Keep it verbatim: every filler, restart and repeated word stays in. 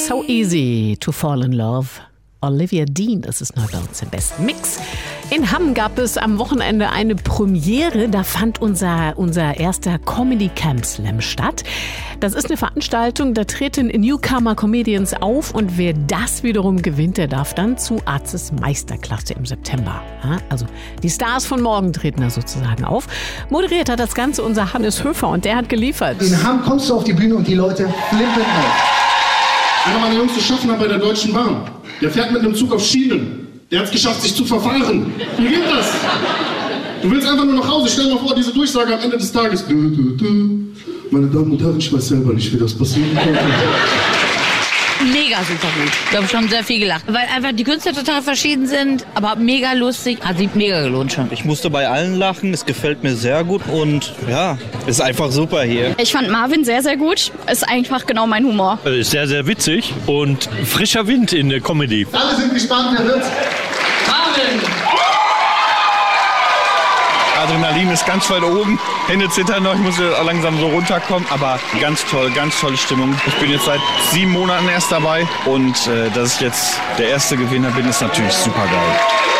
So easy to fall in love. Olivia Dean, das ist neu bei uns im besten Mix. In Hamm gab es am Wochenende eine Premiere. Da fand unser, unser erster Comedy Camp Slam statt. Das ist eine Veranstaltung, da treten Newcomer Comedians auf und wer das wiederum gewinnt, der darf dann zu Arzes Meisterklasse im September. Ja, also die Stars von morgen treten da sozusagen auf. Moderiert hat das Ganze unser Hannes Höfer und der hat geliefert. In Hamm kommst du auf die Bühne und die Leute flippen auf. Einer meiner Jungs zu schaffen hat bei der Deutschen Bahn. Der fährt mit einem Zug auf Schienen. Der hat es geschafft, sich zu verfahren. Wie geht das? Du willst einfach nur nach Hause. Stell dir mal vor, diese Durchsage am Ende des Tages. Dö, dö, dö. Meine Damen und Herren, ich weiß selber nicht, wie das passieren konnte. Mega super gut. Ich habe schon sehr viel gelacht. Weil einfach die Künstler total verschieden sind, aber mega lustig. Hat sich mega gelohnt schon. Ich musste bei allen lachen, es gefällt mir sehr gut und ja, ist einfach super hier. Ich fand Marvin sehr, sehr gut. Ist einfach genau mein Humor. Ist sehr, sehr witzig und frischer Wind in der Comedy. Alle sind gespannt, wer wird. Marvin! Adrenalin ist ganz weit oben, Hände zittern noch, ich muss langsam so runterkommen, aber ganz toll, ganz tolle Stimmung. Ich bin jetzt seit sieben Monaten erst dabei und äh, dass ich jetzt der erste Gewinner bin, ist natürlich super geil.